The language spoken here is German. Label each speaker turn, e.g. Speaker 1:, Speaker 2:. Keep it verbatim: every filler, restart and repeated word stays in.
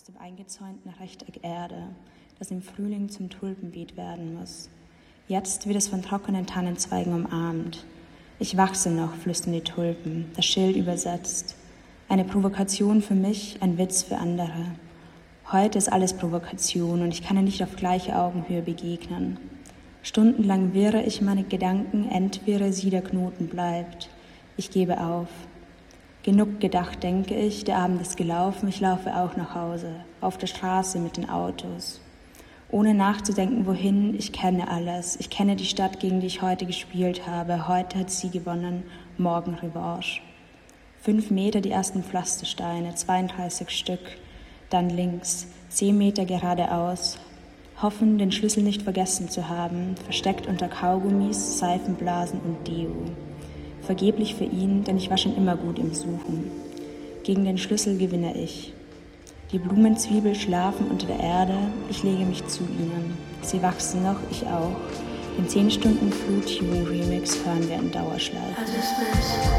Speaker 1: aus dem eingezäunten Rechteck Erde, das im Frühling zum Tulpenbeet werden muss. Jetzt wird es von trockenen Tannenzweigen umarmt. Ich wachse noch, flüstern die Tulpen, das Schild übersetzt. Eine Provokation für mich, ein Witz für andere. Heute ist alles Provokation und ich kann ihr nicht auf gleiche Augenhöhe begegnen. Stundenlang wirre ich meine Gedanken, entwirre sie, der Knoten bleibt. Ich gebe auf. Genug gedacht, denke ich, der Abend ist gelaufen, ich laufe auch nach Hause, auf der Straße mit den Autos. Ohne nachzudenken, wohin, ich kenne alles. Ich kenne die Stadt, gegen die ich heute gespielt habe. Heute hat sie gewonnen, morgen Revanche. Fünf Meter die ersten Pflastersteine, zweiunddreißig Stück. Dann links, zehn Meter geradeaus. Hoffen, den Schlüssel nicht vergessen zu haben, versteckt unter Kaugummis, Seifenblasen und Deo. Vergeblich für ihn, denn ich war schon immer gut im Suchen. Gegen den Schlüssel gewinne ich. Die Blumenzwiebel schlafen unter der Erde, ich lege mich zu ihnen. Sie wachsen noch, ich auch. Den zehn Stunden Flut Remix hören wir in Dauerschleife.